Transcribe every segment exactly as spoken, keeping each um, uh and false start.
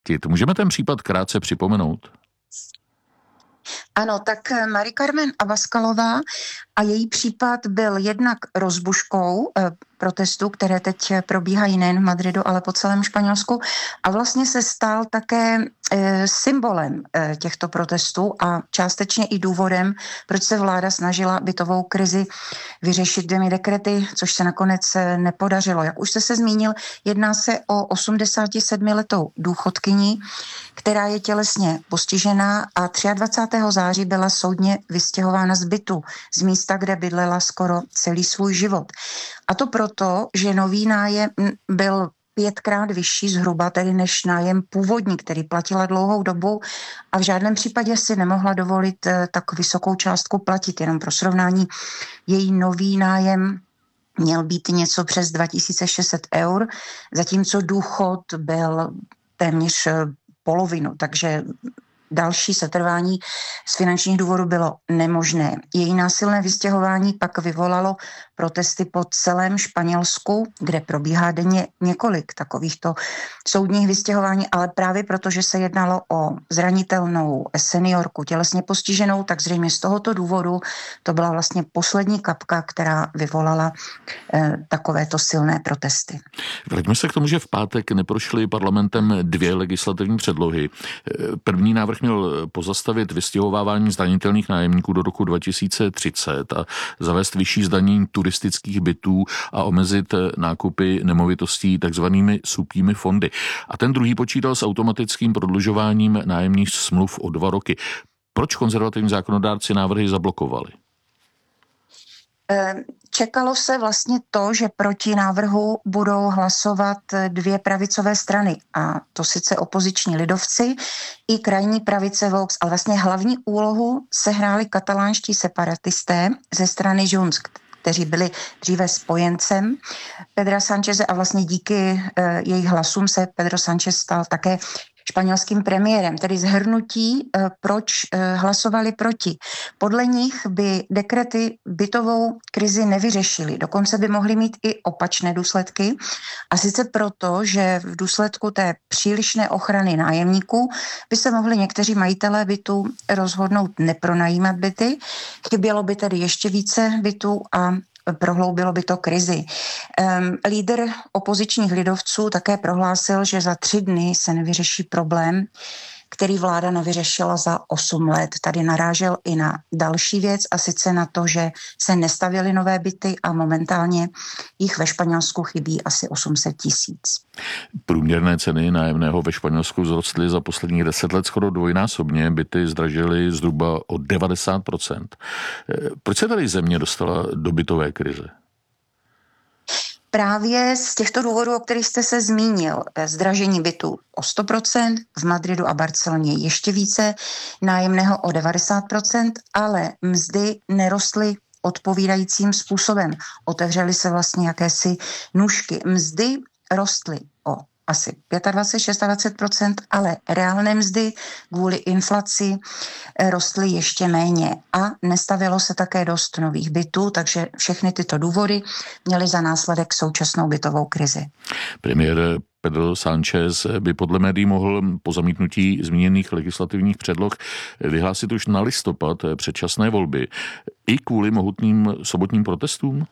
Můžeme ten případ krátce připomenout? Ano, tak Mari Carmen Abaskalová a její případ byl jednak rozbuškou eh, protestů, které teď probíhají nejen v Madridu, ale po celém Španělsku a vlastně se stal také eh, symbolem eh, těchto protestů a částečně i důvodem, proč se vláda snažila bytovou krizi vyřešit dvěmi dekrety, což se nakonec eh, nepodařilo. Jak už jste se zmínil, jedná se o osmdesátisedmiletou důchodkyni, která je tělesně postižená a dvacátého třetího září byla soudně vystěhována z bytu, z místa, kde bydlela skoro celý svůj život. A to proto, že nový nájem byl pětkrát vyšší zhruba tedy než nájem původní, který platila dlouhou dobu a v žádném případě si nemohla dovolit tak vysokou částku platit. Jenom pro srovnání, její nový nájem měl být něco přes dva tisíce šest set eur, zatímco důchod byl téměř polovinu, takže další setrvání z finančních důvodů bylo nemožné. Její násilné vystěhování pak vyvolalo protesty po celém Španělsku, kde probíhá denně několik takovýchto soudních vystěhování, ale právě proto, že se jednalo o zranitelnou seniorku tělesně postiženou, tak zřejmě z tohoto důvodu to byla vlastně poslední kapka, která vyvolala eh, takovéto silné protesty. Vraťme se k tomu, že v pátek neprošly parlamentem dvě legislativní předlohy. První návrh měl pozastavit vystěhovávání zdanitelných nájemníků do roku dva tisíce třicet a zavést vyšší zdanění turistických bytů a omezit nákupy nemovitostí takzvanými supími fondy. A ten druhý počítal s automatickým prodlužováním nájemních smluv o dva roky. Proč konzervativní zákonodárci návrhy zablokovali? Čekalo se vlastně to, že proti návrhu budou hlasovat dvě pravicové strany, a to sice opoziční lidovci i krajní pravice Vox, ale vlastně hlavní úlohu sehráli katalánští separatisté ze strany Junts, kteří byli dříve spojencem Pedra Sáncheze a vlastně díky e, jejich hlasům se Pedro Sánchez stal také španělským premiérem, tedy zhrnutí, proč hlasovali proti. Podle nich by dekrety bytovou krizi nevyřešily, dokonce by mohly mít i opačné důsledky. A sice proto, že v důsledku té přílišné ochrany nájemníků by se mohli někteří majitelé bytů rozhodnout nepronajímat byty. Chybělo by tedy ještě více bytů a prohloubilo by to krizi. Um, lídr opozičních lidovců také prohlásil, že za tři dny se nevyřeší problém, který vláda nevyřešila za osm let. Tady narážel i na další věc, a sice na to, že se nestavěly nové byty a momentálně jich ve Španělsku chybí asi osm set tisíc. Průměrné ceny nájemného ve Španělsku vzrostly za posledních deset let skoro dvojnásobně, byty zdražily zhruba o devadesát procent. Proč se tady země dostala do bytové krize? Právě z těchto důvodů, o kterých jste se zmínil, zdražení bytů o sto procent, v Madridu a Barceloně ještě více, nájemného o devadesát procent, ale mzdy nerostly odpovídajícím způsobem. Otevřely se vlastně jakési nůžky. Mzdy rostly o asi dvacet pět, dvacet šest procent, ale reálné mzdy kvůli inflaci rostly ještě méně a nestavilo se také dost nových bytů, takže všechny tyto důvody měly za následek současnou bytovou krizi. Premiér Pedro Sánchez by podle médií mohl po zamítnutí zmíněných legislativních předloh vyhlásit už na listopad předčasné volby i kvůli mohutným sobotním protestům?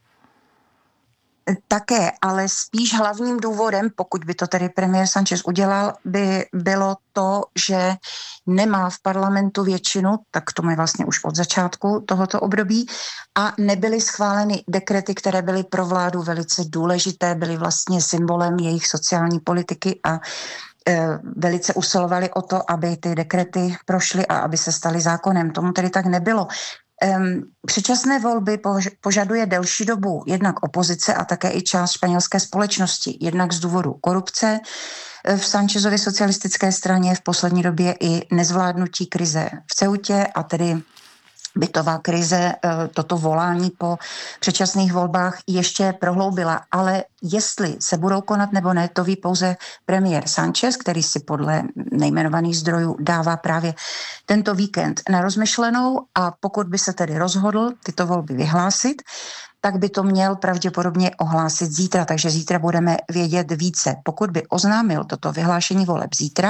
Také, ale spíš hlavním důvodem, pokud by to tedy premiér Sánchez udělal, by bylo to, že nemá v parlamentu většinu, tak to je vlastně už od začátku tohoto období, a nebyly schváleny dekrety, které byly pro vládu velice důležité, byly vlastně symbolem jejich sociální politiky a e, velice usilovali o to, aby ty dekrety prošly a aby se staly zákonem. Tomu tedy tak nebylo. Um, předčasné volby požaduje delší dobu jednak opozice a také i část španělské společnosti, jednak z důvodu korupce v Sánchezově socialistické straně, v poslední době i nezvládnutí krize v Ceutě a tedy bytová krize toto volání po předčasných volbách ještě prohloubila. Ale jestli se budou konat nebo ne, to ví pouze premiér Sánchez, který si podle nejmenovaných zdrojů dává právě tento víkend na rozmyšlenou, a pokud by se tedy rozhodl tyto volby vyhlásit, tak by to měl pravděpodobně ohlásit zítra, takže zítra budeme vědět více. Pokud by oznámil toto vyhlášení voleb zítra,